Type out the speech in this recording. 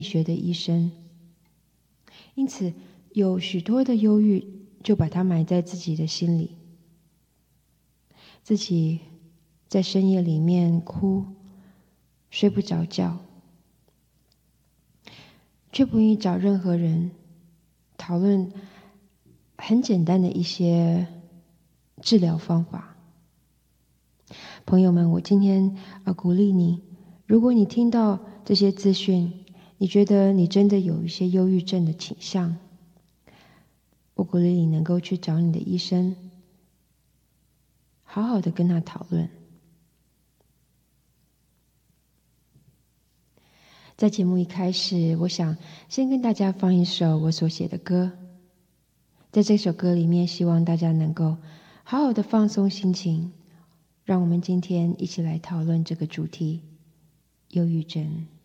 学的医生，因此有许多的忧郁就把它埋在自己的心里，自己在深夜里面哭，睡不着觉，却不愿意找任何人讨论很简单的一些治疗方法。朋友们，我今天鼓励你，如果你听到这些资讯，你觉得你真的有一些忧郁症的倾向，我鼓励你能够去找你的医生，好好的跟他讨论。在节目一开始，我想先跟大家放一首我所写的歌。在这首歌里面，希望大家能够好好的放松心情，让我们今天一起来讨论这个主题：忧郁症。